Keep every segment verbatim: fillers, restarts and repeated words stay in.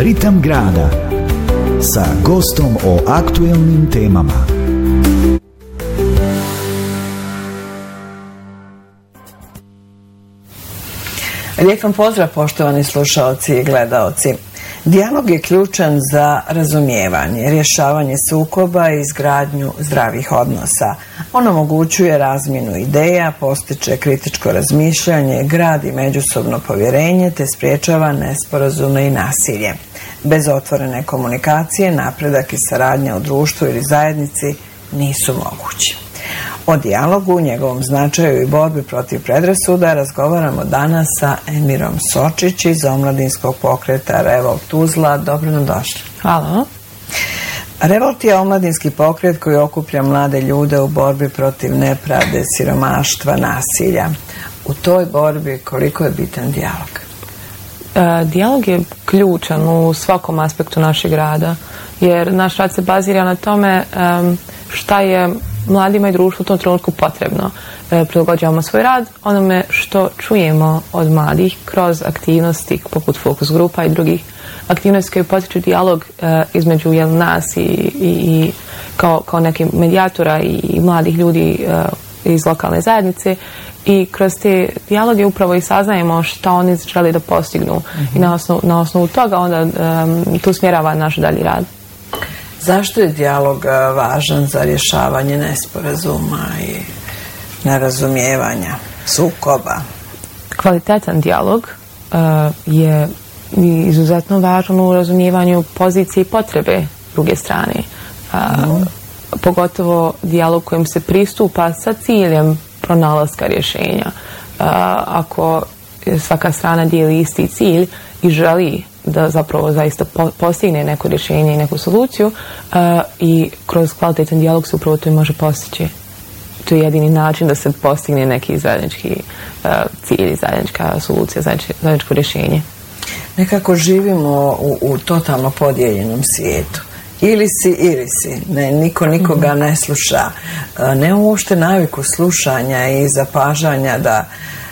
Ritam grada sa gostom o aktuelnim temama. Lijep vam pozdrav, poštovani slušaoci i gledaoci. Dijalog je ključan za razumijevanje, rješavanje sukoba i izgradnju zdravih odnosa. On omogućuje razmjenu ideja, postiče kritičko razmišljanje, gradi međusobno povjerenje te sprječava nesporazume i nasilje. Bez otvorene komunikacije, napredak i saradnja u društvu ili zajednici nisu mogući. O dijalogu, njegovom značaju i borbi protiv predrasuda razgovaramo danas sa Emirom Sočić iz omladinskog pokreta Revolt Tuzla. Dobro nam došli. Hvala. Revolt je omladinski pokret koji okuplja mlade ljude u borbi protiv nepravde, siromaštva, nasilja. U toj borbi koliko je bitan dijalog? E, dijalog je ključan u svakom aspektu našeg rada, jer naš rad se bazira na tome um, šta je mladima i društvu u tom trenutku potrebno. E, prilagođavamo svoj rad onome što čujemo od mladih kroz aktivnosti poput fokus grupa i drugih aktivnosti koje potiču dijalog e, između jel, nas i, i, i kao, kao nekih medijatora i, i mladih ljudi e, iz lokalne zajednice. I kroz te dijaloge upravo i saznajemo šta oni žele da postignu. Mm-hmm. I na osnovu, na osnovu toga onda um, tu smjerava naš dalji rad. Zašto je dijalog važan za rješavanje nesporazuma i nerazumijevanja, sukoba? Kvalitetan dijalog uh, je izuzetno važan u razumijevanju pozicije i potrebe druge strane. Uh, mm. Pogotovo dijalog kojim se pristupa sa ciljem pronalaska rješenja. Uh, ako svaka strana dijeli isti cilj i želi da zapravo zaista po, postigne neko rješenje i neku soluciju uh, i kroz kvalitetan dijalog se upravo to i može postići. To je jedini način da se postigne neki zajednički uh, cilj, zajednička solucija, zajedničko, zajedničko rješenje. Nekako živimo u, u totalno podijeljenom svijetu. Ili si, ili si. Ne, niko nikoga ne sluša. Ne uopšte naviku slušanja i zapažanja da,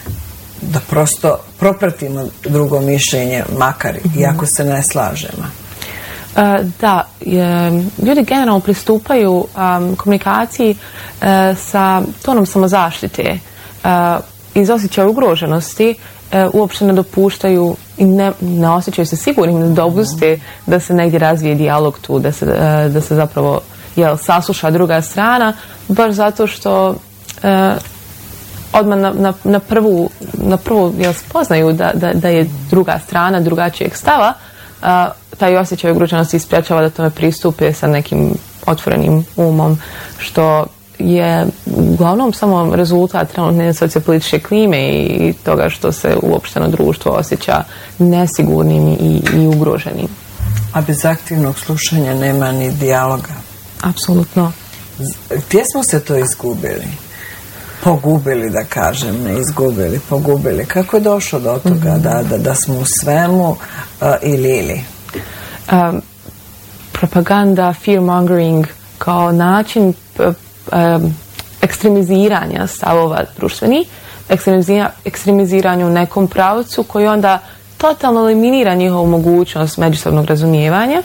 da prosto propratimo drugo mišljenje, makar mm-hmm. iako se ne slažemo. Uh, da, je, ljudi generalno pristupaju um, komunikaciji uh, sa tonom samozaštite. Uh, iz osjećaja ugroženosti uh, uopšte ne dopuštaju i ne, ne osjećaju se sigurnim da dopuste da se negdje razvije dijalog tu, da se, uh, da se zapravo jel, sasluša druga strana, baš zato što uh, odmah na, na, na prvu, na prvu jel, spoznaju da, da, da je druga strana drugačijeg stava, uh, taj osjećaj ugroženosti isprečava da tome pristupe sa nekim otvorenim umom, što je uglavnom samo rezultat trenutne sociopolitičke klime i toga što se uopšteno društvo osjeća nesigurnim i, i ugroženim. A bez aktivnog slušanja nema ni dijaloga? Apsolutno. Gdje smo se to izgubili? Pogubili, da kažem, ne izgubili, pogubili. Kako je došlo do toga mm-hmm. da, da, da smo u svemu uh, ili ili? Um, propaganda, fear-mongering kao način p- Um, ekstremiziranja stavova društvenih, ekstremizira, ekstremiziranja u nekom pravcu koji onda totalno eliminira njihovu mogućnost međusobnog razumijevanja